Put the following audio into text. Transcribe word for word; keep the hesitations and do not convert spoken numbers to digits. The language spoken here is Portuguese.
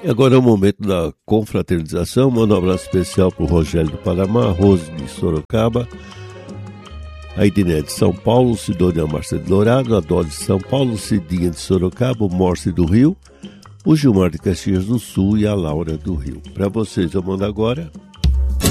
E agora é o momento da confraternização. Manda um abraço especial para o Rogério do Panamá, Rose de Sorocaba, a Idiné de São Paulo, Sidônia Márcia de Dourado, a Dó de São Paulo, Cidinha de Sorocaba, o Morse do Rio, o Gilmar de Caxias do Sul e a Laura do Rio. Para vocês eu mando agora